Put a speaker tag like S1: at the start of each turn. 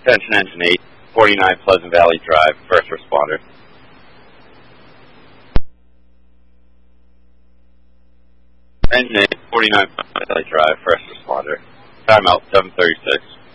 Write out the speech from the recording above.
S1: Attention Engine 8, 49 Pleasant Valley Drive, first responder. Engine 8, 49 Pleasant Valley Drive, first responder. Timeout 7:36.